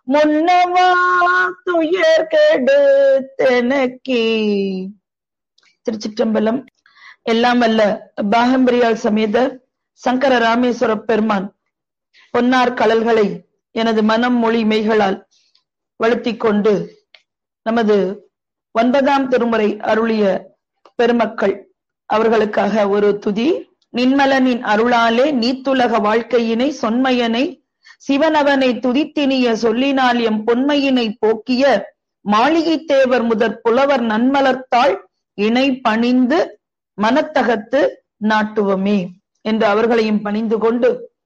முன்னவா துயர் கெடுத்தெனக்கே. திருச்சிற்றம்பலம். எல்லாம் வல்ல பாகம்பிரியால் சமேத சங்கர ராமேஸ்வர பெருமான் பொன்னார் கழல்களை எனது மனம் மொழி மெய்களால் வழுத்திக் கொண்டு நமது 9ஆம் திருமுறை அருளிய பெருமக்கள் அவர்களுக்காக ஒரு துதி. நின்மலனின் அருளாலே நீத்துலக வாழ்க்கையினை சொன்மையனை சிவனவனை துதித்தினிய சொல்லினால் எம் பொன்மையினை போக்கிய மாளிகை தேவர் முதற் புலவர் நன்மலர்த்தாள் இணை பணிந்து மனத்தகத்து நாட்டுவமே என்று அவர்களையும் பணிந்து கொண்டு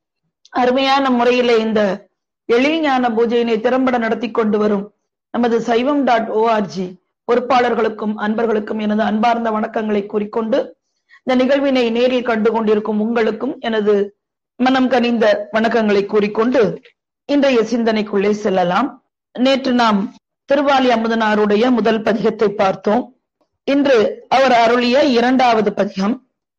அருமையான முறையிலே இந்த எழில்ஞான பூஜையினை திறம்பட நடத்தி கொண்டு வரும் நமது saivam.org பொறுப்பாளர்களுக்கும் அன்பர்களுக்கும் எனது அன்பார்ந்த வணக்கங்களை கூறிக்கொண்டு இந்த நிகழ்வினை நேரில் கண்டு கொண்டிருக்கும் உங்களுக்கும் எனது மனம் கனிந்த வணக்கங்களை கூறிக்கொண்டு இன்றைய சிந்தனைக்குள்ளே செல்லலாம். நேற்று நாம் திருவாலி அமுதனாருடைய முதல் பதிகத்தை பார்த்தோம். இன்று அவர் அருளிய 2வது பதிகம்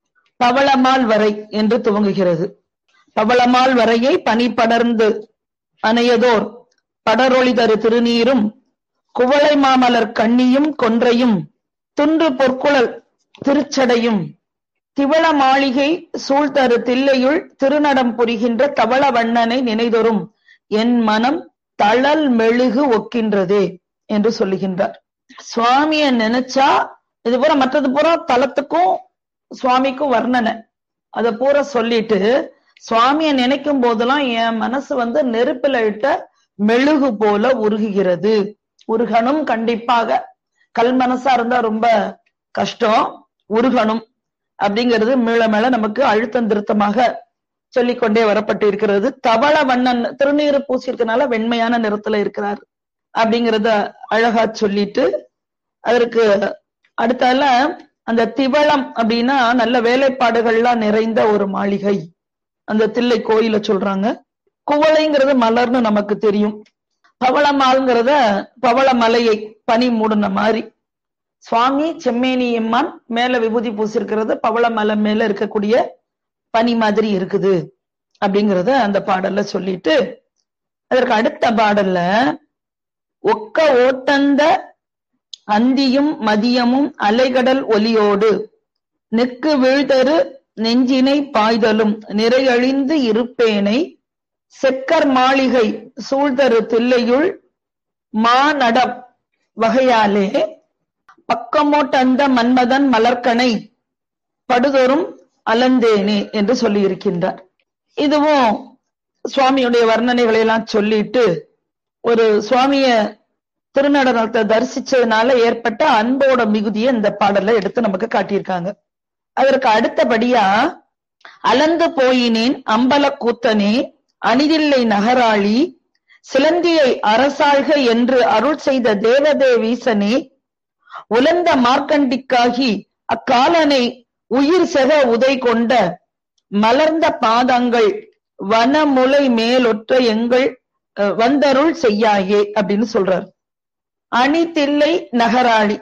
பவளமால் வரை என்று துவங்குகிறது. பவளமால் வரையை பனி படர்ந்து அணையதோர் படரொளி தரு திருநீரும் குவளை மாமலர் கண்ணியும் கொன்றையும் துன்று பொற்குழல் திருச்சடையும் திவள மாளிகை சூழ்தரு தில்லையுள் திருநடம் புரிகின்ற தவள வண்ணனை நினைதொரும் என் மனம் தளல் மெழுகு ஒக்கின்றதே என்று சொல்லுகின்றார். சுவாமிய நினைச்சா இது பூரா மற்றது பூரா தலத்துக்கும் சுவாமிக்கும் வர்ணனை அத பூரா சொல்லிட்டு சுவாமிய நினைக்கும் போதெல்லாம் என் மனசு நெருப்பில இட்ட மெழுகு போல உருகுகிறது. உருகணும், கண்டிப்பாக. கல் மனசா இருந்தா ரொம்ப கஷ்டம். உருகணும் அப்படிங்கிறது மேல மேல நமக்கு அழுத்தம் திருத்தமாக சொல்லிக்கொண்டே வரப்பட்டு இருக்கிறது. தவள வண்ணன் திருநீறு பூசியிருக்கனால வெண்மையான நிறத்துல இருக்கிறார் அப்படிங்கிறத அழகா சொல்லிட்டு அதற்கு அடுத்தால அந்த திவளம் அப்படின்னா நல்ல வேலைப்பாடுகள்லாம் நிறைந்த ஒரு மாளிகை அந்த தில்லை கோயில சொல்றாங்க. குவளைங்கிறது மலர்னு நமக்கு தெரியும். பவளமால்ங்கிறத பவள மலையை பனி மூடின மாதிரி சுவாமி செம்மேனி எம்மான் மேல விபூதி பூசிருக்கிறது பவள மலை மேல இருக்கக்கூடிய பனி மாதிரி இருக்குது அப்படிங்கறத அந்த பாடல்ல சொல்லிட்டு அதற்கு அடுத்த பாடல்ல ஒக்க ஓட்டந்த அந்தியும் மதியமும் அலைகடல் ஒலியோடு நெக்கு வீழ்தரு நெஞ்சினை பாய்தலும் நிறையழிந்து இருப்பேனை செக்கர் மாளிகை சூழ்தரு தில்லையுள் மாநடம் வகையாலே பக்கமோட்டந்த மன்மதன் மலர்கனை படுதொரும் அலந்தேனே என்று சொல்லி இருக்கின்றார். இதுவும் சுவாமியுடைய வர்ணனைகளை எல்லாம் சொல்லிட்டு ஒரு சுவாமிய திருநடனத்தை தரிசிச்சதுனால ஏற்பட்ட அன்போட மிகுதியை இந்த பாடல்ல எடுத்து நமக்கு காட்டியிருக்காங்க. அதற்கு அடுத்தபடியா அலந்து போயினேன் அம்பல கூத்தனே அணிதில்லை நகராளி சிலந்தியை அரசாள்க என்று அருள் செய்த தேவதேவீசனே உலர்ந்த மார்க்கண்டிக்காகி அக்காலனை உயிர் செக உதை கொண்ட மலர்ந்த பாதங்கள் வனமுலை மேலொற்ற எங்கள் வந்தருள் செய்யாயே அப்படின்னு சொல்றார். அணி தில்லை நகராளி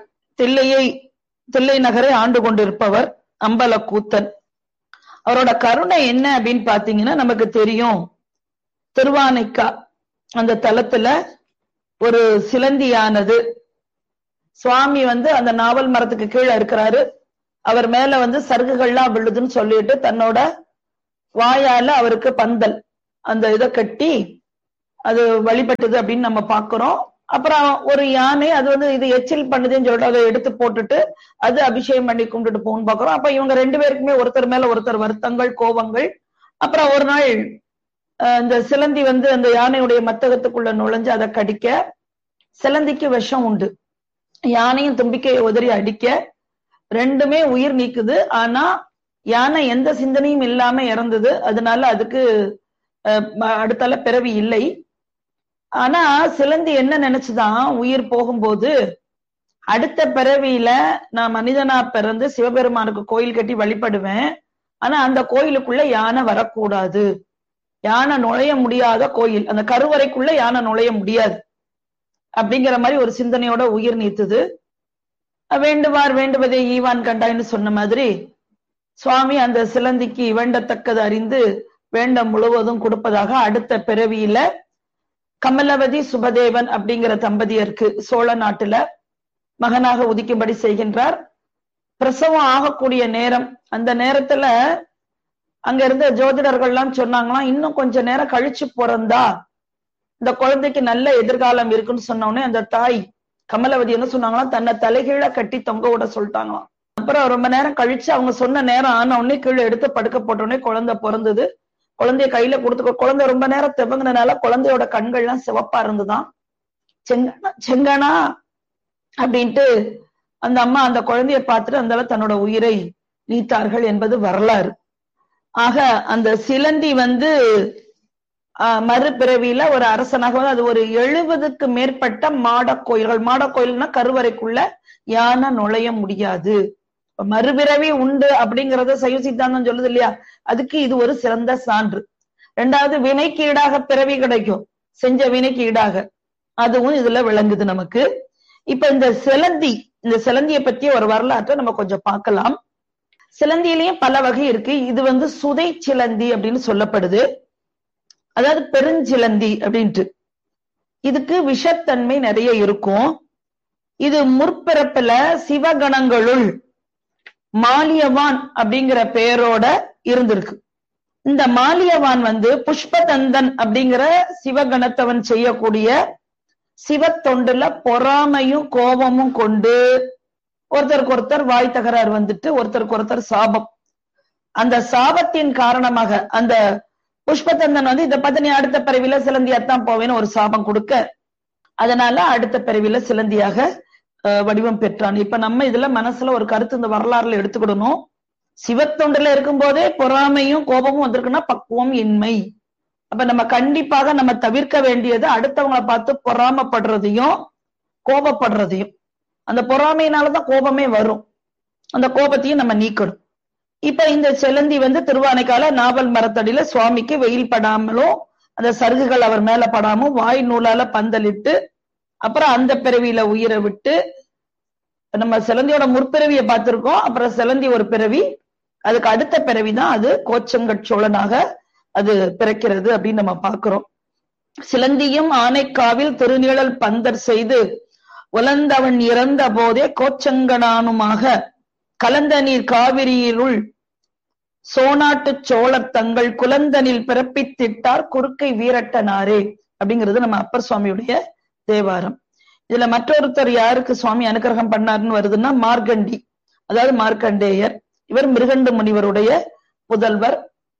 தில்லை நகரை ஆண்டு கொண்டிருப்பவர் அம்பல கூத்தன். அவரோட கருணை என்ன அப்படின்னு பாத்தீங்கன்னா நமக்கு தெரியும். திருவானைக்கா அந்த தலத்துல ஒரு சிலந்தியானது சுவாமி அந்த நாவல் மரத்துக்கு கீழே இருக்கிறாரு. அவர் மேல சருகுகள்லாம் விழுதுன்னு சொல்லிட்டு தன்னோட வாயால அவருக்கு பந்தல் அந்த இதை கட்டி அது வழிபட்டது அப்படின்னு நம்ம பாக்குறோம். அப்புறம் ஒரு யானை அது இது எச்சில் பண்ணுதுன்னு சொல்லிட்டு அதை எடுத்து போட்டுட்டு அது அபிஷேகம் பண்ணி கும்பிட்டுட்டு போகணும்னு பாக்குறோம். அப்ப இவங்க 2 பேருக்குமே ஒருத்தர் மேல ஒருத்தர் வருத்தங்கள் கோபங்கள். அப்புறம் ஒரு நாள் இந்த சிலந்தி அந்த யானையுடைய மத்தகத்துக்குள்ள நுழைஞ்சு அதை கடிக்க சிலந்திக்கு விஷம் உண்டு. யானையும் தும்பிக்கையை உதறி அடிக்க 2மே உயிர் நீக்குது. ஆனா யானை எந்த சிந்தனையும் இல்லாம இறந்தது. அதனால அதுக்கு அடுத்தால பிறவி இல்லை. ஆனா சிலந்தி என்ன நினைச்சுதான் உயிர் போகும்போது அடுத்த பிறவியில நான் மனிதனா பிறந்து சிவபெருமானுக்கு கோயில் கட்டி வழிபடுவேன். ஆனா அந்த கோயிலுக்குள்ள யானை வரக்கூடாது, யானை நுழைய முடியாத கோயில், அந்த கருவறைக்குள்ள யானை நுழைய முடியாது அப்படிங்கிற மாதிரி ஒரு சிந்தனையோட உயிர் நீத்துது. வேண்டுவார் வேண்டுவதை ஈவான் கண்டாயின்னு சொன்ன மாதிரி சுவாமி அந்த சிலந்திக்கு வேண்டத்தக்கது அறிந்து வேண்ட முழுவதும் கொடுப்பதாக அடுத்த பிறவியில கமலவதி சுபதேவன் அப்படிங்கிற தம்பதியருக்கு சோழ நாட்டுல மகனாக உதிக்கும்படி செய்கின்றார். பிரசவம் ஆகக்கூடிய நேரம், அந்த நேரத்துல அங்க இருந்த ஜோதிடர்கள்லாம் சொன்னாங்களாம், இன்னும் கொஞ்ச நேரம் கழிச்சு பிறந்தா இந்த குழந்தைக்கு நல்ல எதிர்காலம் இருக்குன்னு சொன்ன உடனே அந்த தாய் கமலவதி என்ன சொன்னாங்களாம், தன்னை தலைகீழ கட்டி தொங்க விட சொல்லிட்டாங்களாம். அப்புறம் ரொம்ப நேரம் கழிச்சு அவங்க சொன்ன நேரம் ஆன உடனே கீழே எடுத்து படுக்க போட்ட உடனே குழந்தை பிறந்தது. குழந்தைய கையில கொடுத்து, குழந்தை ரொம்ப நேரம் தெவங்கினால குழந்தையோட கண்கள்லாம் சிவப்பா இருந்துதான். செங்கனா அப்படின்ட்டு அந்த அம்மா அந்த குழந்தைய பார்த்துட்டு அந்த தன்னோட உயிரை நீத்தார்கள் என்பது வரலாறு. ஆக அந்த சிலந்தி மறுபிறவியில ஒரு அரசனாக அது ஒரு 70க்கு மேற்பட்ட மாட கோயில்கள், மாட கோயில்னா கருவறைக்குள்ள யானை நுழைய முடியாது, மறுபிறவி உண்டு அப்படிங்கறத சைவ சித்தாந்தம் சொல்லுது இல்லையா, அதுக்கு இது ஒரு சிறந்த சான்று. ரெண்டாவது, வினைக்கு ஈடாக பிறவி கிடைக்கும், செஞ்ச வினைக்கு ஈடாக, அதுவும் இதுல விளங்குது நமக்கு. இப்ப இந்த சிலந்திய பற்றிய ஒரு வரலாற்றை நம்ம கொஞ்சம் பார்க்கலாம். சிலந்தியிலையும் பல வகை இருக்கு. இது சுதை சிலந்தி அப்படின்னு சொல்லப்படுது, அதாவது பெருஞ்சிலந்தி அப்படின்ட்டு. இதுக்கு விஷத்தன்மை நிறைய இருக்கும். இது முற்பிறப்புல சிவகணங்களுள் மாலியவான் அப்படிங்கிற பெயரோட இருந்திருக்கு. இந்த மாலியவான் புஷ்பதந்தன் அப்படிங்கிற சிவகணத்தவன் செய்யக்கூடிய சிவத்தொண்டுல பொறாமையும் கோபமும் கொண்டு ஒருத்தருக்கு ஒருத்தர் வாய் தகராறு ஒருத்தருக்கு ஒருத்தர் சாபம். அந்த சாபத்தின் காரணமாக அந்த புஷ்பதந்தன் இதை பார்த்து நீ அடுத்த பிறவில சிலந்தியாத்தான் போவேன்னு ஒரு சாபம் கொடுக்க, அதனால அடுத்த பிறவில சிலந்தியாக வடிவம் பெற்றான். இப்ப நம்ம இதுல மனசுல ஒரு கருத்து இந்த வரலாறுல எடுத்துக்கிடணும். சிவத்தொண்டுல இருக்கும் போதே பொறாமையும் கோபமும் வந்திருக்குன்னா பக்குவம் இன்மை. அப்ப நம்ம கண்டிப்பாக நம்ம தவிர்க்க வேண்டியது அடுத்தவங்களை பார்த்து பொறாமப்படுறதையும் கோபப்படுறதையும். அந்த பொறாமையினாலதான் கோபமே வரும், அந்த கோபத்தையும் நம்ம நீக்கணும். இப்ப இந்த சிலந்தி திருவானைக்கால நாவல் மரத்தடியில சுவாமிக்கு வெயில் படாமலும் அந்த சருகுகள் அவர் மேல படாமலும் வாய் நூலால பந்தலிட்டு, அப்புறம் அந்த பிறவியில உயிரை விட்டு, நம்ம சிலந்தியோட முற்பிறவியை பார்த்திருக்கோம். அப்புறம் சிலந்தி ஒரு பிறவி, அதுக்கு அடுத்த பிறவிதான் அது கோச்சங்கட்சோழனாக அது பிறக்கிறது அப்படின்னு நம்ம பார்க்கிறோம். சிலந்தியும் ஆனைக்காவில் திருநிழல் பந்தர் செய்து உலந்தவன் இறந்த போதே கோச்சங்கனானுமாக கலந்த நீர் காவிரியிலுள் சோனாட்டு சோழர் தங்கள் குலந்தனில் பிறப்பித்திட்டார் குறுக்கை வீரட்டனாரே அப்படிங்கிறது நம்ம அப்பர் சுவாமியுடைய தேவாரம். இதுல மற்றொருத்தர் யாருக்கு சுவாமி அனுகிரகம் பண்ணாருன்னு வருதுன்னா மார்கண்டி, அதாவது மார்க்கண்டேயர். இவர் மிருகண்டு முனிவருடைய புதல்வர்.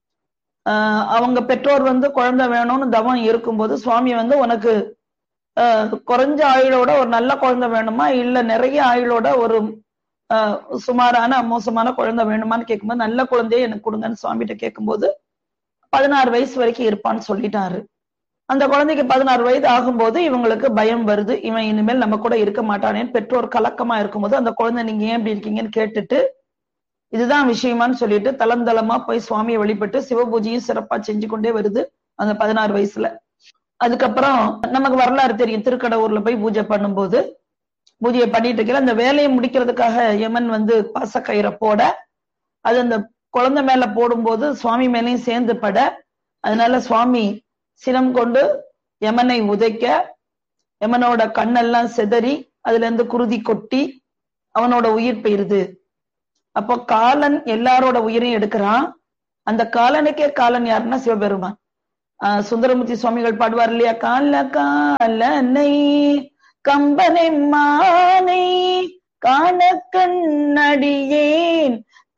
அவங்க பெற்றோர் குழந்தை வேணும்னு தவம் இருக்கும்போது சுவாமி உனக்கு குறைஞ்ச ஆயுளோட ஒரு நல்ல குழந்தை வேணுமா, இல்ல நிறைய ஆயுளோட ஒரு சுமாரான மோசமான குழந்தை வேணுமான்னு கேட்கும்போது நல்ல குழந்தைய எனக்கு கொடுங்கன்னு சுவாமிகிட்ட கேட்கும்போது 16 வயசு வரைக்கும் இருப்பான்னு சொல்லிட்டாரு. அந்த குழந்தைக்கு 16 வயது ஆகும்போது இவங்களுக்கு பயம் வருது, இவன் இனிமேல் நம்ம கூட இருக்க மாட்டானேன்னு பெற்றோர் கலக்கமா இருக்கும்போது அந்த குழந்தை நீங்க ஏன் இப்படி இருக்கீங்கன்னு கேட்டுட்டு இதுதான் விஷயமான்னு சொல்லிட்டு தளந்தளமா போய் சுவாமியை வழிபட்டு சிவபூஜையும் சிறப்பா செஞ்சு கொண்டே வருது அந்த 16 வயசுல. அதுக்கப்புறம் நமக்கு வரலாறு தெரியும், திருக்கடவுர்ல போய் பூஜை பண்ணும்போது பூஜையை பண்ணிட்டு இருக்கிற அந்த வேலையை முடிக்கிறதுக்காக யமன் பாசக்கயிறை போட, அது அந்த குழந்தை மேல போடும்போது சுவாமி மேலையும் சேர்ந்து பட, அதனால சுவாமி சினம் கொண்டு யமனை உதைக்க, யமனோட கண்ணெல்லாம் செதறி அதுல இருந்து குருதி கொட்டி அவனோட உயிர் போயிருது. அப்போ காலன் எல்லாரோட உயிரையும் எடுக்கிறான். அந்த காலனுக்கே காலன் யாருன்னா சிவபெருமான். சுந்தரமூர்த்தி சுவாமிகள் பாடுவார் இல்லையா, கால காலனை கம்பனை மானை காண கண்ணடியேன்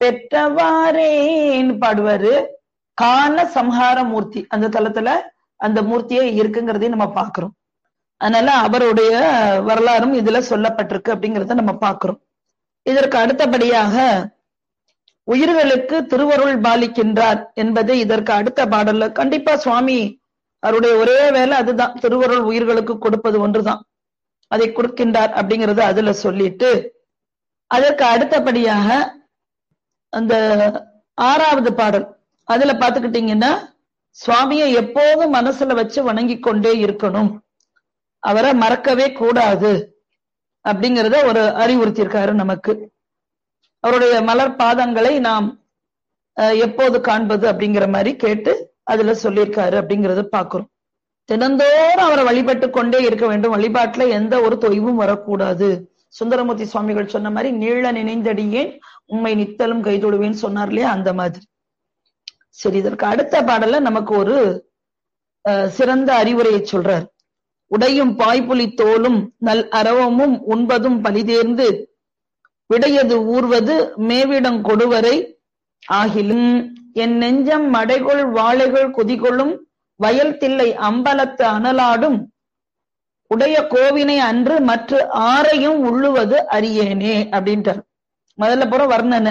பெற்றவாரேன் பாடுவாரு. கால சம்ஹார மூர்த்தி அந்த தலத்துல அந்த மூர்த்தியே இருக்குங்கிறதையும் நம்ம பாக்குறோம். அதனால அவருடைய வரலாறும் இதுல சொல்லப்பட்டிருக்கு அப்படிங்கிறத நம்ம பாக்குறோம். இதற்கு அடுத்தபடியாக உயிர்களுக்கு திருவருள் பாலிக்கின்றார் என்பது இதற்கு அடுத்த பாடல்ல கண்டிப்பா சுவாமி அவருடைய ஒரே வேலை அதுதான், திருவருள் உயிர்களுக்கு கொடுப்பது ஒன்றுதான், அதை கொடுக்கின்றார் அப்படிங்கறது அதுல சொல்லிட்டு, அதற்கு அடுத்தபடியாக அந்த 6வது பாடல் அதுல பாத்துக்கிட்டீங்கன்னா சுவாமியை எப்போதும் மனசுல வச்சு வணங்கி கொண்டே இருக்கணும், அவரை மறக்கவே கூடாது அப்படிங்கிறத ஒரு அறிவுறுத்தியிருக்காரு நமக்கு. அவருடைய மலர் பாதங்களை நாம் எப்போது காண்பது அப்படிங்கிற மாதிரி கேட்டு அதுல சொல்லியிருக்காரு அப்படிங்கறத பாக்குறோம். தினந்தோறும் அவரை வழிபட்டு கொண்டே இருக்க வேண்டும். வழிபாட்டுல எந்த ஒரு தொய்வும் வரக்கூடாது. சுந்தரமூர்த்தி சுவாமிகள் சொன்ன மாதிரி நீள நினைந்தடியேன் உண்மை நித்தலும் கைதொடுவேன்னு சொன்னார் இல்லையா, அந்த மாதிரி. சரி, இதற்கு அடுத்த பாடல்ல நமக்கு ஒரு சிறந்த அறிவுரையை சொல்றார். உடையும் பாய்புலி தோலும் நல் அரவமும் உண்பதும் பலிதேர்ந்து விடையது ஊர்வது மேவிடம் கொடுவரை ஆகிலும் என் நெஞ்சம் மடைகொள் வாழைகள் குதிகொள்ளும் வயல் தில்லை அம்பலத்து அனலாடும் உடைய கோவினை அன்று மற்ற ஆரையும் உள்ளுவது அறியேனே அப்படின்ட்டார். முதல்ல போற வர்ணனை.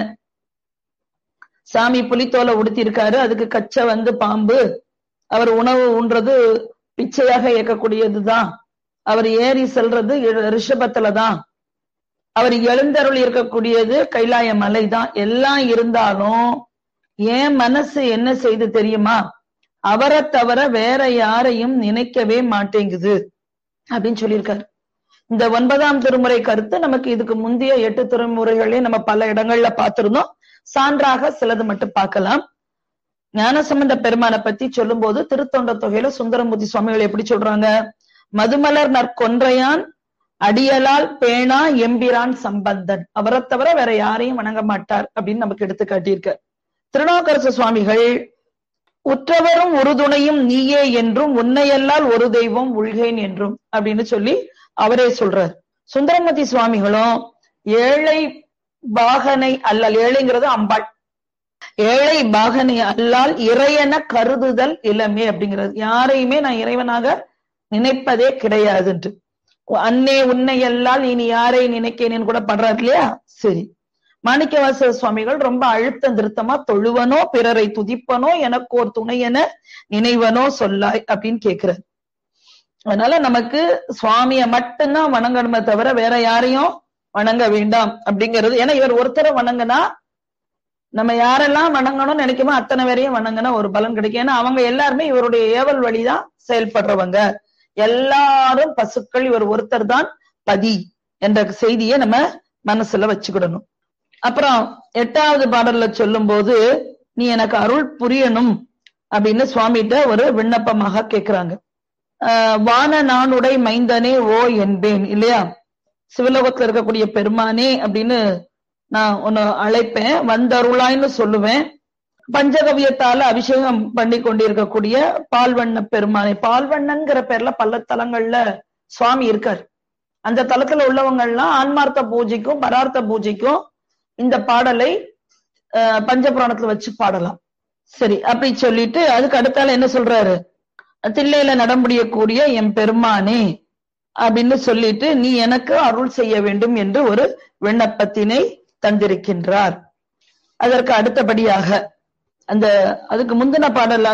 சாமி புலித்தோலை உடுத்தி இருக்காரு, அதுக்கு கச்சை பாம்பு. அவர் உணவு உண்றது பிச்சையாக இயக்கக்கூடியதுதான். அவர் ஏறி செல்றது ரிஷபத்துலதான். அவர் எழுந்தருள் இருக்கக்கூடியது கைலாய மலைதான். எல்லாம் இருந்தாலும் என் மனசு என்ன செய்து தெரியுமா, அவரை தவிர வேற யாரையும் நினைக்கவே மாட்டேங்குது அப்படின்னு சொல்லியிருக்காரு. இந்த 9ஆம் திருமுறை கருத்து நமக்கு இதுக்கு முந்தைய 8 திருமுறைகளே நம்ம பல இடங்கள்ல பார்த்திருந்தோம். சான்றாக சிலது மட்டும் பார்க்கலாம். ஞானசம்பந்த பெருமானை பத்தி சொல்லும் போது திருத்தொண்ட தொகையில சுந்தரமூர்த்தி சுவாமிகள் எப்படி சொல்றாங்க, மதுமலர் நற்கொன்றையான் அடியலால் பேணா எம்பிரான் சம்பந்தன், அவரை தவிர வேற யாரையும் வணங்க மாட்டார் அப்படின்னு நமக்கு எடுத்து காட்டியிருக்க. திருநாவுக்கரசு சுவாமிகள் உற்றவரும் உறுதுணையும் நீயே என்றும் உன்னையல்லால் ஒரு தெய்வம் உள்கேன் என்றும் அப்படின்னு சொல்லி அவரே சொல்றார். சுந்தரமூர்த்தி சுவாமிகளும் ஏழை பாகனை அல்லல், ஏழைங்கிறது அம்பாள், ஏழை பாகனை அல்லால் இறையென கருதுதல் இளமே அப்படிங்கிறது. யாரையுமே நான் இறைவனாக நினைப்பதே கிடையாதுன்ட்டு. அன்னே உன்னை எல்லால் இனி யாரை நினைக்கேன்னு கூட படுறாரு இல்லையா. சரி, மாணிக்கவாசக சுவாமிகள் ரொம்ப அழுத்தம் திருத்தமா தொழுவனோ பிறரை துதிப்பனோ எனக்கு ஒரு துணை என நினைவனோ சொல்லாய் அப்படின்னு கேட்கிறார். அதனால நமக்கு சுவாமிய மட்டும்தான் வணங்கணுமே தவிர வேற யாரையும் வணங்க வேண்டாம் அப்படிங்கிறது. ஏன்னா இவர் ஒருத்தரை வணங்கினா நம்ம யாரெல்லாம் வணங்கணும்னு நினைக்குமோ அத்தனை பேரையும் வணங்கினா ஒரு பலன் கிடைக்கும். ஏன்னா அவங்க எல்லாருமே இவருடைய ஏவல் வழிதான் செயல்படுறவங்க. எல்லாரும் பசுக்கள், இவர் ஒருத்தர் தான் பதி என்ற செய்தியை நம்ம மனசுல வச்சுக்கிடணும். அப்புறம் 8வது பாடல்ல சொல்லும் போது நீ எனக்கு அருள் புரியணும் அப்படின்னு சுவாமிகிட்ட ஒரு விண்ணப்பமாக கேட்கிறாங்க. வான நானுடை மைந்தனே ஓ என்பேன் இல்லையா, சிவலோகத்துல இருக்கக்கூடிய பெருமானே அப்படின்னு நான் உன்னை அழைப்பேன், வந்தருளாய்ன்னு சொல்லுவேன். பஞ்சகவியத்தால அபிஷேகம் பண்ணி கொண்டிருக்கக்கூடிய பால்வண்ண பெருமானே, பால்வண்ணன்கிற பேர்ல பல தலங்கள்ல சுவாமி இருக்கார். அந்த தலத்துல உள்ளவங்கள்லாம் ஆன்மார்த்த பூஜைக்கும் பரார்த்த பூஜைக்கும் இந்த பாடலை பஞ்சபுராணத்துல வச்சு பாடலாம். சரி, அப்படி சொல்லிட்டு அதுக்கு அடுத்தால என்ன சொல்றாரு, தில்லையில நடமுடியக்கூடிய என் பெருமானே அப்படின்னு சொல்லிட்டு நீ எனக்கு அருள் செய்ய வேண்டும் என்று ஒரு விண்ணப்பத்தினை தந்திருக்கின்றார். அதற்கு அடுத்தபடியாக அதுக்கு முந்தின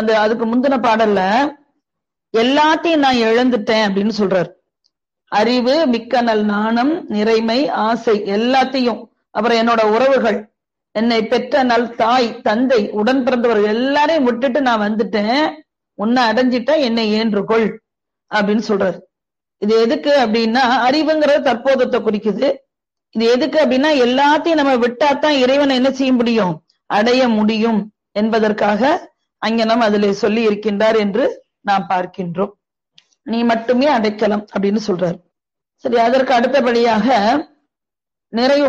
பாடல்ல எல்லாத்தையும் நான் இழந்துட்டேன் அப்படின்னு சொல்றார். அறிவு, மிக்க நல் நாணம், நிறைமை, ஆசை எல்லாத்தையும், அப்புறம் என்னோட உறவுகள், என்னை பெற்ற நல் தாய் தந்தை உடன் பிறந்தவர்கள் எல்லாரையும் விட்டுட்டு நான் வந்துட்டேன், உன்னை அடைஞ்சிட்டா என்னை ஏற்றுக்கொள் அப்படின்னு சொல்றாரு. இது எதுக்கு அப்படின்னா, அறிவுங்கிறது தற்போதத்தை குறிக்குது. இது எதுக்கு அப்படின்னா, எல்லாத்தையும் நம்ம விட்டாத்தான் இறைவனை என்ன செய்ய முடியும், அடைய முடியும் என்பதற்காக அங்கனம் அதில் சொல்லி இருக்கின்றார் என்று நாம் பார்க்கின்றோம். நீ மட்டுமே அடைக்கலாம் அப்படின்னு சொல்றார். சரி, அதற்கு அடுத்தபடியாக நிறைவு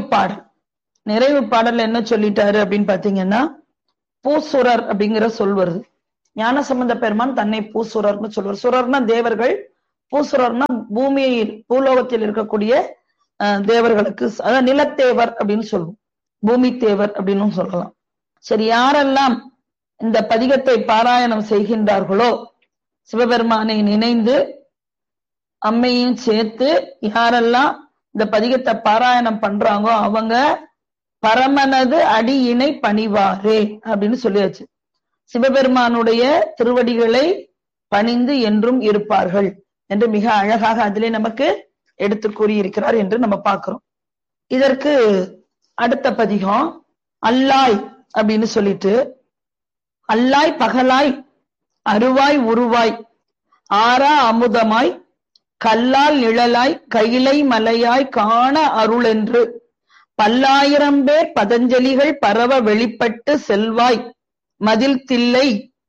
பாடல் என்ன சொல்லிட்டாரு அப்படின்னு பாத்தீங்கன்னா, பூசுரர் அப்படிங்கிற சொல் வருது. ஞானசம்பந்த பெருமான் தன்னை பூசுரர்னு சொல்வார். சுரர்னா தேவர்கள், பூசுரர்னா பூமியில் பூலோகத்தில் இருக்கக்கூடிய தேவர்களுக்கு, அதாவது நிலத்தேவர் அப்படின்னு சொல்லுவோம், பூமி தேவர் அப்படின்னு சொல்லலாம். சரி, யாரெல்லாம் இந்த பதிகத்தை பாராயணம் செய்கின்றார்களோ, சிவபெருமானை நினைந்து அம்மையும் சேர்த்து யாரெல்லாம் இந்த பதிகத்தை பாராயணம் பண்றாங்களோ அவங்க பரமனது அடியினை பணிவாரே அப்படின்னு சொல்லியாச்சு. சிவபெருமானுடைய திருவடிகளை பணிந்து என்றும் இருப்பார்கள் என்று மிக அழகாக அதிலே நமக்கு எடுத்து கூறியிருக்கிறார் என்று நம்ம பார்க்கிறோம். இதற்கு அடுத்த பதிகம் அல்லாய் அப்படின்னு சொல்லிட்டு, அல்லாய் பகலாய் அருவாய் உருவாய் ஆரா அமுதமாய் கல்லால் நிழலாய் கைலை மலையாய் காண அருள் என்று பல்லாயிரம் பேர் பதஞ்சலிகள் பரவ வெளிப்பட்டு செல்வாய் மதில் தில்லை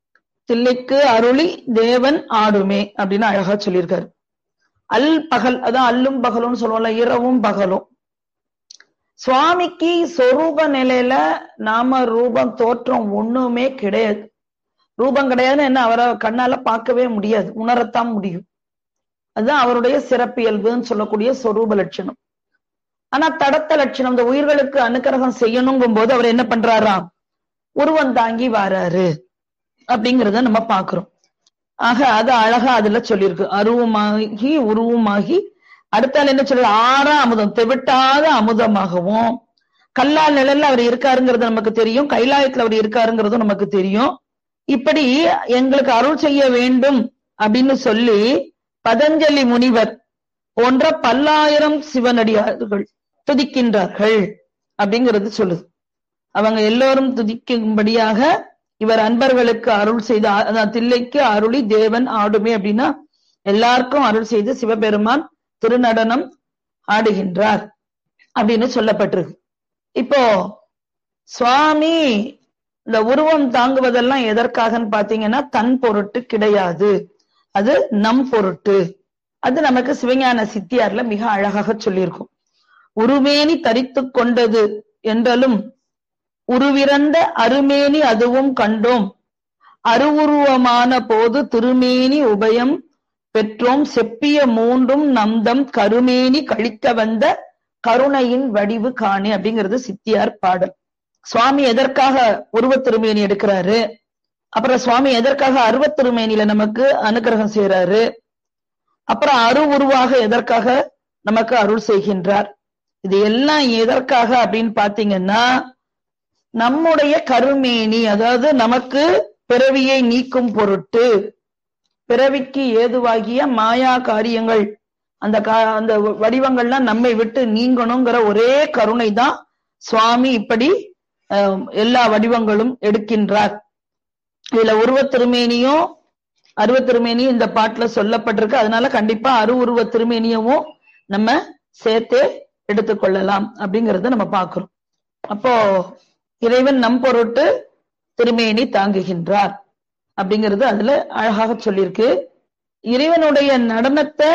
தில்லைக்கு அருளி தேவன் ஆடுமே அப்படின்னு அழகா சொல்லியிருக்காரு. அல் பகல், அதான் அல்லும் பகலும் சொல்லுவோம்ல, இரவும் பகலும். சுவாமிக்கு சொரூப நிலையில நாம ரூபம் தோற்றம் ஒண்ணுமே கிடையாது. ரூபம் கிடையாதுன்னு என்ன, அவரை கண்ணால பார்க்கவே முடியாது, உணரத்தான் முடியும். அதுதான் அவருடைய சிறப்பியல்புன்னு சொல்லக்கூடிய சொரூப லட்சணம். ஆனா தடத்த லட்சணம், இந்த உயிர்களுக்கு அனுக்கிரகம் செய்யணுங்கும் போது அவர் என்ன பண்றாராம், உருவம் தாங்கி வாராரு அப்படிங்கிறத நம்ம பாக்குறோம். ஆக அது அழகா அதுல சொல்லியிருக்கு. அருவுமாகி உருவுமாகி, அடுத்தால் என்ன சொல்ற, ஆறா அமுதம், தெவிட்டாத அமுதமாகவும். கல்லால் நிழல்ல அவர் இருக்காருங்கிறது நமக்கு தெரியும், கைலாயத்துல அவர் இருக்காருங்கிறதும் நமக்கு தெரியும். இப்படி எங்களுக்கு அருள் செய்ய வேண்டும் அப்படின்னு சொல்லி பதஞ்சலி முனிவர் போன்ற பல்லாயிரம் சிவனடியார்கள் துதிக்கின்றார்கள் அப்படிங்கிறது சொல்லுது. அவங்க எல்லோரும் துதிக்கும்படியாக இவர் அன்பர்களுக்கு அருள் செய்த, தில்லைக்கு அருளி தேவன் ஆடுமே அப்படின்னா எல்லாருக்கும் அருள் செய்து சிவபெருமான் திருநடனம் ஆடுகின்றார் அப்படின்னு சொல்லப்பட்டிருக்கு. இப்போ சுவாமி இந்த உருவம் தாங்குவதெல்லாம் எதற்காகன்னு பாத்தீங்கன்னா தன் பொருட்டு கிடையாது, அது நம் பொருட்டு. அது நமக்கு சிவஞான சித்தியார்ல மிக அழகாக சொல்லியிருக்கும். உருமேனி தரித்து கொண்டது என்றாலும் உருவிறந்த அருமேனி அதுவும் கண்டோம், அருவுருவமான போது திருமேனி உபயம் பெற்றோம், செப்பிய மூன்றும் நம்தம் கருமேனி கழிக்க வந்த கருணையின் வடிவு காணே அப்படிங்கிறது சித்தியார் பாடல். சுவாமி எதற்காக உருவ திருமேனி எடுக்கிறாரு, அப்புறம் சுவாமி எதற்காக அருவத் திருமேனியில நமக்கு அனுகிரகம் செய்யறாரு, அப்புறம் உருவாக எதற்காக நமக்கு அருள் செய்கின்றார், இது எல்லாம் எதற்காக அப்படின்னு பாத்தீங்கன்னா நம்முடைய கருமேனி, அதாவது நமக்கு பிறவியை நீக்கும் பொருட்டு, பிறவிக்கு ஏதுவாகிய மாயா காரியங்கள், அந்த வடிவங்கள்லாம் நம்மை விட்டு நீங்கணுங்கிற ஒரே கருணை தான் சுவாமி இப்படி எல்லா வடிவங்களும் எடுக்கின்றார். இதுல உருவ திருமேனியும் அருவ திருமேனியும் இந்த பாட்டுல சொல்லப்பட்டிருக்கு. அதனால கண்டிப்பா உருவ திருமேனியவும் நம்ம சேர்த்தே எடுத்துக்கொள்ளலாம் அப்படிங்கறத நம்ம பார்க்கிறோம். அப்போ இறைவன் நம் பொருட்டு திருமேனி தாங்குகின்றார் அப்படிங்கிறது அதுல அழகாக சொல்லியிருக்கு. இறைவனுடைய நடனத்தை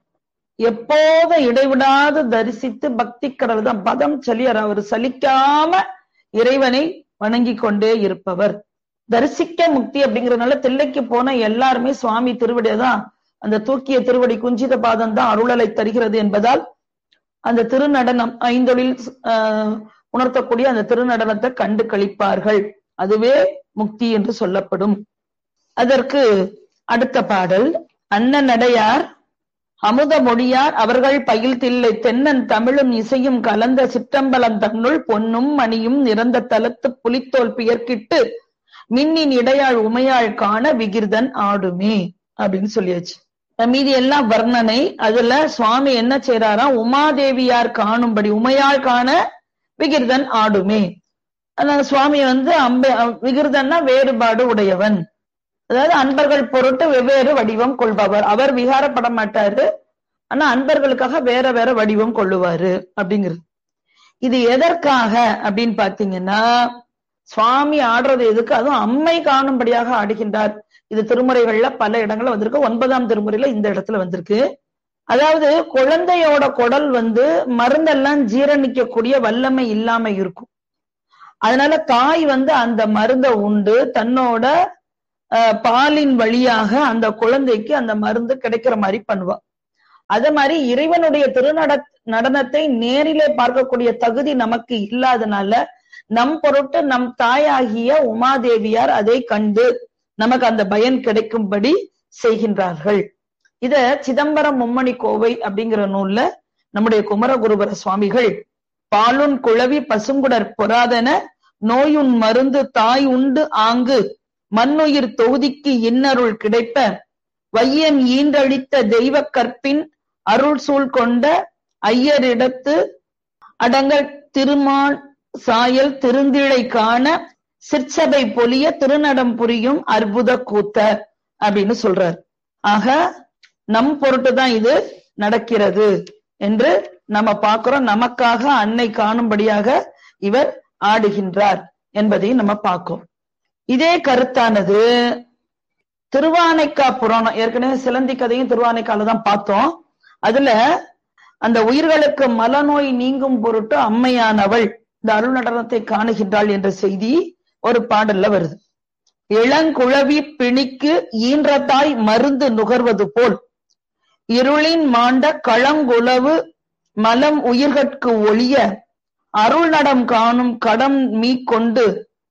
எப்போது இடைவிடாது தரிசித்து பக்தி கடல் தான் பதம் சொல்லியார். அவர் சலிக்காம இறைவனை வணங்கி கொண்டே இருப்பவர். தரிசிக்க முக்தி அப்படிங்கறதுனால தில்லைக்கு போன எல்லாருமே சுவாமி திருவடியதான், அந்த தூக்கிய திருவடி குஞ்சித பாதம் தான் அருளலை தருகிறது என்பதால் அந்த திருநடனம் ஐந்தொழில் உணர்த்தக்கூடிய அந்த திருநடனத்தை கண்டு கழிப்பார்கள். அதுவே முக்தி என்று சொல்லப்படும். அதற்கு அடுத்த பாடல், அண்ணனடையார் அமுத மொழியார் அவர்கள் பயில் தில்லை தென்னன் தமிழும் இசையும் கலந்த சிற்றம்பலம் தன்னுள் பொன்னும் மணியும் நிறந்த தலத்து புலித்தோல் பியர்க்கிட்டு மின்னின் இடையாள் உமையாள் காண விகிர்தன் ஆடுமே அப்படின்னு சொல்லியாச்சு. மீதி எல்லாம் வர்ணனை. அதுல சுவாமி என்ன செய்யறாராம், உமாதேவியார் காணும்படி உமையாள் காண விகிர்தன் ஆடுமே. அதனால சுவாமி விகிர்தன்னா வேறுபாடு உடையவன், அதாவது அன்பர்கள் பொருட்டு வெவ்வேறு வடிவம் கொள்பவர். அவர் விகாரப்பட மாட்டாரு, ஆனா அன்பர்களுக்காக வேற வேற வடிவம் கொள்ளுவாரு அப்படிங்கிறது. இது எதற்காக அப்படின்னு பாத்தீங்கன்னா சுவாமி ஆடுறது எதுக்கு, அதுவும் அம்மை காணும்படியாக ஆடுகின்றார். இது திருமுறைகள்ல பல இடங்கள்ல வந்திருக்கு. 9ஆம் திருமுறையில இந்த இடத்துல வந்திருக்கு. அதாவது குழந்தையோட குடல் மருந்தெல்லாம் ஜீரணிக்கக்கூடிய வல்லமை இல்லாம இருக்கும். அதனால தாய் அந்த மருந்தை உண்டு தன்னோட பாலின் வழியாக அந்த குழந்தைக்கு அந்த மருந்து கிடைக்கிற மாதிரி பண்ணுவா. அதே மாதிரி இறைவனுடைய நடனத்தை நேரிலே பார்க்கக்கூடிய தகுதி நமக்கு இல்லாதனால நம் பொருட்டு நம் தாயாகிய உமாதேவியார் அதை கண்டு நமக்கு அந்த பயன் கிடைக்கும்படி செய்கின்றார்கள். இத சிதம்பரம் மும்மணி கோவை அப்படிங்கிற நூல்ல நம்முடைய குமரகுருபர சுவாமிகள் பாலுன் குழவி பசுங்குடர் பொறாதன நோயுன் மருந்து தாய் உண்டு ஆங்கு மண்ணுயிர் தொகுதிக்கு இன்னருள் கிடைப்ப வையம் ஈன்றழித்த தெய்வ கற்பின் அருள் சூழ் கொண்ட ஐயரிடத்து அடங்க திருமால் சாயல் திருந்திழை காண சிற்சபை பொலிய திருநடம் புரியும் அற்புத கூத்த அப்படின்னு சொல்றார். ஆக நம் பொருட்டுதான் இது நடக்கிறது என்று நம்ம பார்க்கிறோம். நமக்காக அன்னை காணும்படியாக இவர் ஆடுகின்றார் என்பதையும் நம்ம பார்க்கிறோம். இதே கருத்தானது திருவானைக்கா புராணம், ஏற்கனவே சிலந்தி கதையும் திருவானைக்கால தான் பார்த்தோம். அதுல அந்த உயிர்களுக்கு மலநோய் நீங்கும் பொருட்டு அம்மையானவள் இந்த அருள் நடனத்தை காணுகின்றாள் என்ற செய்தி ஒரு பாடல்ல வருது. இளங்குழவி பிணிக்கு ஈன்றதாய் மருந்து நுகர்வது போல் இருளின் மாண்ட களங்குளவு மலம் உயிர்கட்கு ஒளிய அருள் நடம் காணும் கடம் மீக்கொண்டு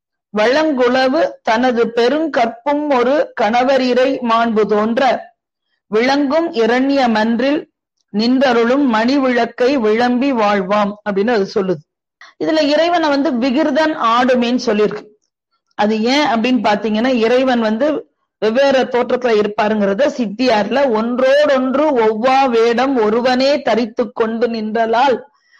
வளங்குளவு தனது பெருங்கற்பும் ஒரு கணவரிரை மாண்பு தோன்ற விளங்கும் இரண்ய மன்றில் நின்றருளும் மணி விளக்கை விளம்பி வாழ்வாம் அப்படின்னு அது சொல்லுது. இதுல இறைவனை விகிர்தன் ஆடுமேன்னு சொல்லியிருக்கு. அது ஏன் அப்படின்னு பாத்தீங்கன்னா, இறைவன் வெவ்வேறு தோற்றத்துல இருப்பாருங்கிறத சித்தியார்ல ஒன்றோடொன்று ஒவ்வா வேடம் ஒருவனே தரித்து கொண்டு நின்றலால்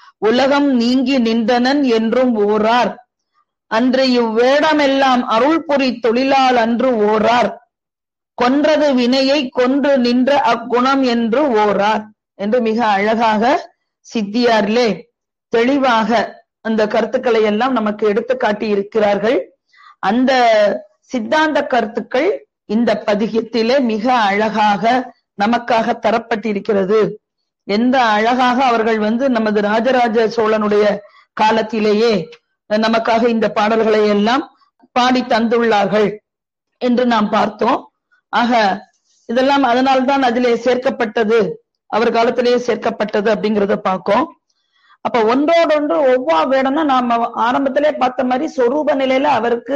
உலகம் நீங்கி நின்றனன் என்றும் ஓரார் அன்று இவ்வேடமெல்லாம் அருள் புரி தொழிலால் அன்று ஓரார் கொன்றது வினையை கொன்று நின்ற அக்குணம் என்று ஓரார் என்று மிக அழகாக சித்தியாரிலே தெளிவாக அந்த கருத்துக்களை எல்லாம் நமக்கு எடுத்து காட்டி இருக்கிறார்கள். அந்த சித்தாந்த கருத்துக்கள் இந்த பதிகத்திலே மிக அழகாக நமக்காக தரப்பட்டிருக்கிறது. எந்த அழகாக அவர்கள் நமது ராஜராஜ சோழனுடைய காலத்திலேயே நமக்காக இந்த பாடல்களை எல்லாம் பாடி தந்துள்ளார்கள் என்று நாம் பார்த்தோம். ஆக இதெல்லாம் அதனால்தான் அதிலே சேர்க்கப்பட்டது, அவர் காலத்திலேயே சேர்க்கப்பட்டது அப்படிங்கிறத பார்க்கும். அப்ப ஒன்றோடொன்று ஒவ்வா வேடம்னா நாம ஆரம்பத்திலே பார்த்த மாதிரி சொரூப நிலையில அவருக்கு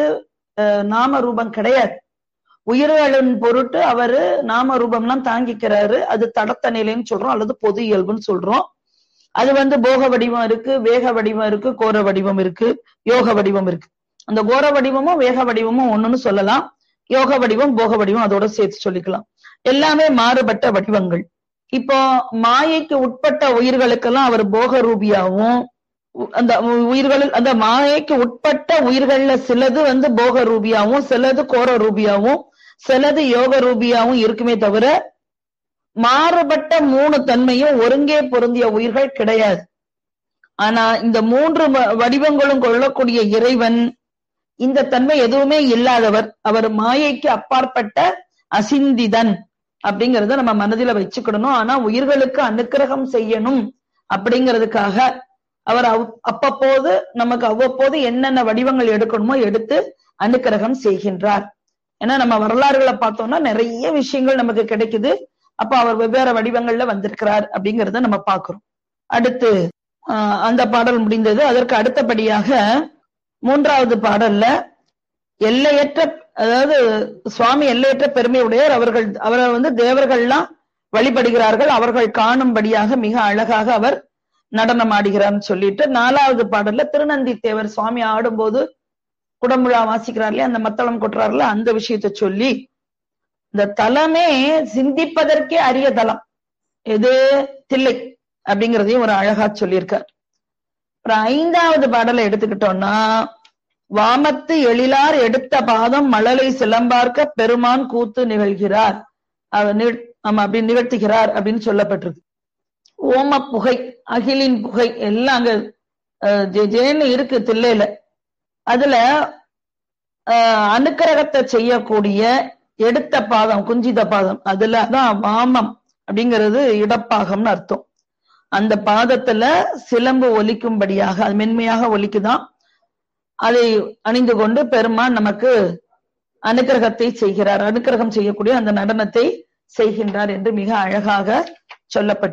நாம ரூபம் கிடையாது. உயிர்களின் பொருட்டு அவரு நாம ரூபம்லாம் தாங்கிக்கிறாரு. அது தடத்த நிலைன்னு சொல்றோம், அல்லது பொது இயல்புன்னு சொல்றோம். அது போக வடிவம் இருக்கு, வேக வடிவம் இருக்கு, கோர வடிவம் இருக்கு, யோக வடிவம் இருக்கு. அந்த கோர வடிவமும் வேக வடிவமும் ஒண்ணுன்னு சொல்லலாம். யோக வடிவம் போக வடிவம் அதோட சேர்த்து சொல்லிக்கலாம். எல்லாமே மாறுபட்ட வடிவங்கள். இப்போ மாயைக்கு உட்பட்ட உயிர்களுக்கெல்லாம் அவர் போக ரூபியாவும், அந்த உயிர்களில் அந்த மாயைக்கு உட்பட்ட உயிர்கள்ல சிலது போக ரூபியாவும், சிலது கோர ரூபியாவும், சிலது யோக ரூபியாவும் இருக்குமே தவிர மாறுபட்ட 3 தன்மையும் ஒருங்கே பொருந்திய உயிர்கள் கிடையாது. ஆனா இந்த 3 வடிவங்களும் கொள்ளக்கூடிய இறைவன் இந்த தன்மை எதுவுமே இல்லாதவர். அவர் மாயைக்கு அப்பாற்பட்ட அசிந்திதன் அப்படிங்கறத நம்ம மனதில வச்சுக்கிடணும். ஆனா உயிர்களுக்கு அனுக்கிரகம் செய்யணும் அப்படிங்கிறதுக்காக அவர் அப்பப்போது நமக்கு அவ்வப்போது என்னென்ன வடிவங்கள் எடுக்கணுமோ எடுத்து அனுக்கிரகம் செய்கின்றார். ஏன்னா நம்ம வரலாறுகளை பார்த்தோம்னா நிறைய விஷயங்கள் நமக்கு கிடைக்குது. அப்ப அவர் வெவ்வேறு வடிவங்கள்ல வந்திருக்கிறார் அப்படிங்கிறத நம்ம பார்க்கிறோம். அடுத்து அந்த பாடல் முடிந்தது. அதற்கு அடுத்தபடியாக 3வது பாடல்ல எல்லையற்ற, அதாவது சுவாமி எல்லையற்ற பெருமையுடையார். அவரை தேவர்கள்லாம் வழிபடுகிறார்கள். அவர்கள் காணும்படியாக மிக அழகாக அவர் நடனம் ஆடுகிறார்னு சொல்லிட்டு 4வது பாடல்ல திருநந்தி தேவர் சுவாமி ஆடும்போது குடமுழா வாசிக்கிறார்களே, அந்த மத்தளம் கொட்டுறாருல, அந்த விஷயத்த சொல்லி இந்த தலமே சிந்திப்பதற்கே அரிய தலம் எது தில்லை அப்படிங்கிறதையும் ஒரு அழகா சொல்லியிருக்கார். அப்புறம் 5வது பாடலை எடுத்துக்கிட்டோம்னா, வாமத்து எழிலார் எடுத்த பாதம் மழலை சிலம்பார்க்க பெருமான் கூத்து நிகழ்கிறார், அப்படி நிகழ்த்துகிறார் அப்படின்னு சொல்லப்பட்டிருக்கு. ஓம புகை, அகிலின் புகை எல்லாம் அங்க ஜேன்னு இருக்கு தில்லையில. அதுல அனுக்கிரகத்தை செய்யக்கூடிய எடுத்த பாதம், குஞ்சித பாதம், அதுலதான் வாமம் அப்படிங்கிறது இடப்பாகம்னு அர்த்தம். அந்த பாதத்துல சிலம்பு ஒலிக்கும்படியாக, அது மென்மையாக ஒலிக்குதான், அதை அணிந்து கொண்டு பெருமான் நமக்கு அனுக்கிரகத்தை செய்கிறார். அனுக்கிரகம் செய்யக்கூடிய அந்த நடனத்தை செய்கின்றார் என்று மிக அழகாக சொல்லப்பட்டு